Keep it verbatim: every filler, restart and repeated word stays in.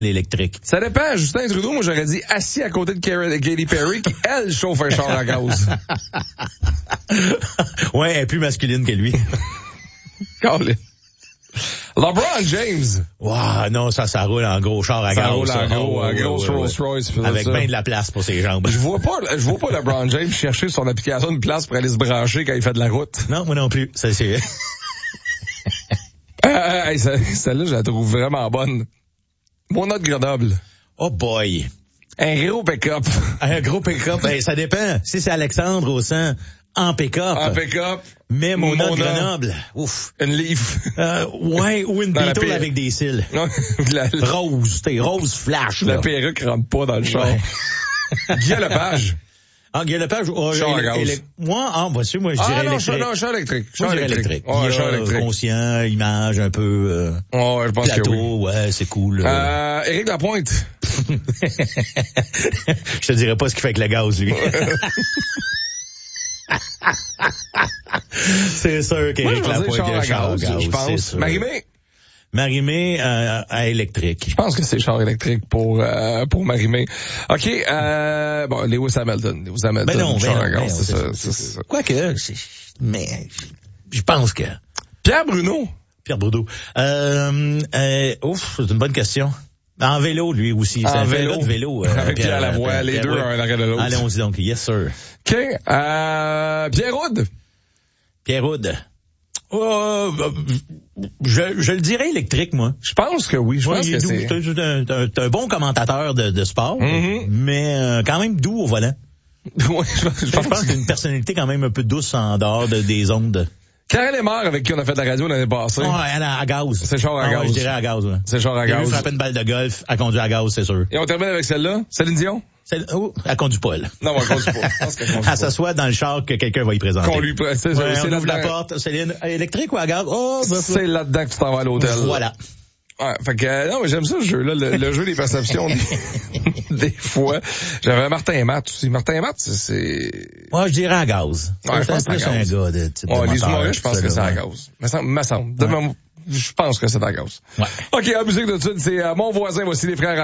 l'électrique? Ça dépend. Justin Trudeau, moi, j'aurais dit assis à côté de Katy Perry, qui, elle, chauffe un char à gaz. Ouais, elle est plus masculine que lui. Colin. LeBron James. Wow, non, ça, ça roule en gros char à ça gaz. Roule en gros, oh, en gros ouais, Rolls ouais. Royce. Avec ça. bien de la place pour ses jambes. Je vois pas, je vois pas LeBron James chercher sur l'application une place pour aller se brancher quand il fait de la route. Non, moi non plus. Ça, c'est... euh, hey, celle-là, je la trouve vraiment bonne. Mon autre Grenoble. Oh boy. Un gros pick-up. Un gros pick-up, ben, ça dépend. Si c'est Alexandre au sang, en pick-up. En pick-up. Mais mon Mona. autre Grenoble. Ouf. Une Leaf. Euh, ouais, ou une Beetle avec des cils. la, la, rose, t'es rose flash. La là. perruque rentre pas dans le char. Ouais. Guy Lepage. Ah, Guy Lepage, oh, char à gaz. Élec- moi, ah, voici, moi, je ah, dirais non, électrique. non, char électrique. Char Char électrique. électrique. Oh, Ouais, char euh, électrique. conscient, image un peu, euh, oh, ouais, je pense plateau, que oui. ouais, c'est cool. Euh, Éric Lapointe. Je te dirais pas ce qu'il fait avec le gaz, lui. C'est sûr qu'Éric Lapointe char à char à gaz, gaz, je pense. Marie-Mé. Marie-Mé euh, à électrique. Je pense que c'est char électrique pour euh, pour Marie-Mé. OK, euh, bon, Lewis Hamilton. Lewis Hamilton, Ben non, char ben à non, gaz, ben c'est non, ça. C'est ça. Quoique, c'est, mais je pense que... Pierre Bruno. Pierre Bourdeau. Euh, euh, ouf, c'est une bonne question. En vélo, lui aussi. En c'est un vélo. de vélo. Euh, Avec Pierre, Pierre Lavoie, Pierre, les Pierre, deux, ouais. un arrêt de l'autre. Allons-y donc, yes sir. OK, euh, Pierre Houd. Pierre Houd. Euh, je, je le dirais électrique, moi. Je pense que oui, je ouais, pense il est que doux. c'est... T'es un, t'es un, t'es un bon commentateur de, de sport, Mm-hmm. mais euh, quand même doux au volant. ouais, je, je, Je pense, pense que c'est une personnalité quand même un peu douce en dehors de, des ondes. Karel Lemar, avec qui on a fait de la radio l'année passée. Ouais, elle a à gaz. C'est char à ah, gaz. Ouais, je dirais à gaz, ouais. C'est char à Elle a gaz. frappé une balle de golf, elle conduit à gaz, c'est sûr. Et on termine avec celle-là. Céline Dion. Celle, oh, elle conduit pas, elle. Non, elle conduit pas. Je pense qu'elle conduit Elle pas. s'assoit dans le char que quelqu'un va y présenter. Qu'on lui prête. C'est, ouais, c'est on ouvre la là-dedans. porte. Céline, électrique ou à gaz? Oh, bah, C'est là-dedans que tu t'en vas à l'hôtel. Voilà. Ouais, fait que, euh, non, mais j'aime ça, ce jeu-là, le, le jeu des perceptions, des, des fois. J'avais Martin et Matt aussi. Martin et Matt, c'est, c'est... Moi, je dirais à gaz. Ouais, je pense c'est que c'est à un gaz. gars de type Ouais, de les moteur, humoristes, je pense ça, que c'est là, à ouais. gaz. Me semble, me semble. De Ouais. même, je pense que c'est à gaz. Ouais. OK, la musique de tout, c'est euh, Mon voisin, voici les frères